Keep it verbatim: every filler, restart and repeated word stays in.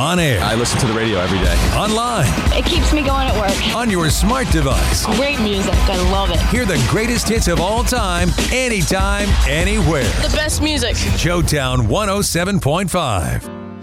On air. I listen to the radio every day. Online. It keeps me going at work. On your smart device. Great music. I love it. Hear the greatest hits of all time, anytime, anywhere. The best music. Joetown one oh seven point five.